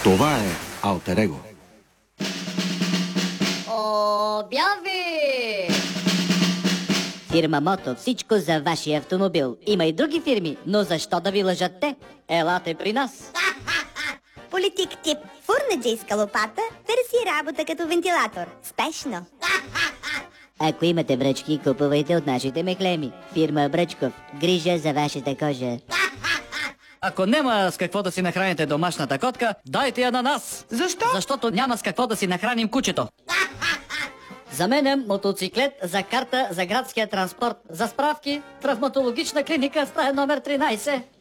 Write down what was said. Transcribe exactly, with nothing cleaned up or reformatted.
Това е Алтер Его. Обяви! Фирма Мото, всичко за вашия автомобил. Има и други фирми, но защо да ви лъжат те? Елате при нас. Политик тип фурнаджийска лопата търси работа като вентилатор. Спешно. Ако имате бръчки, купувайте от нашите меклеми. Фирма Бръчков. Грижа за вашата кожа. Ако няма с какво да си нахраните домашната котка, дайте я на нас. Защо? Защото няма с какво да си нахраним кучето. Заменям мотоциклет за карта за градския транспорт. За справки, травматологична клиника, стая номер тринайсет.